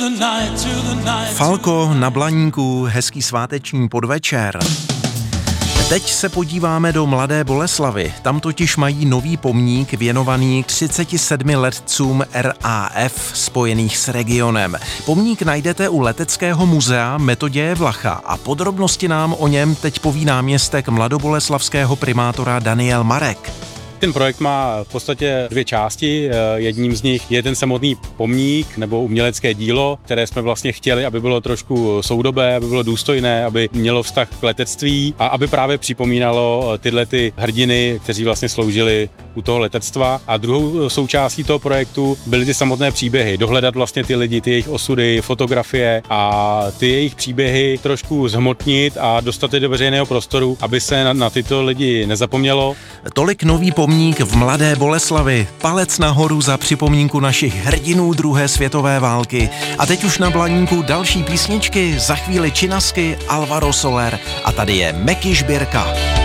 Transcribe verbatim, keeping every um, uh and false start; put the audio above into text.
Falko na Blaníku, hezký sváteční podvečer. Teď se podíváme do Mladé Boleslavi. Tam totiž mají nový pomník věnovaný třiceti sedmi letcům R A F spojených s regionem. Pomník najdete u Leteckého muzea Metoděje Vlacha a podrobnosti nám o něm teď poví náměstek mladoboleslavského primátora Daniel Marek. Ten projekt má v podstatě dvě části. Jedním z nich je ten samotný pomník nebo umělecké dílo, které jsme vlastně chtěli, aby bylo trošku soudobé, aby bylo důstojné, aby mělo vztah k letectví a aby právě připomínalo tyhle ty hrdiny, kteří vlastně sloužili u toho letectva. A druhou součástí toho projektu byly ty samotné příběhy. Dohledat vlastně ty lidi, ty jejich osudy, fotografie a ty jejich příběhy trošku zhmotnit a dostat je do veřejného prostoru, aby se na, na tyto lidi nezapomnělo. Tolik nový pomník v Mladé Boleslavi. Palec nahoru za připomínku našich hrdinů druhé světové války. A teď už na Blaníku další písničky, za chvíli Činasky, Alvaro Soler a tady je Meky Žbírka.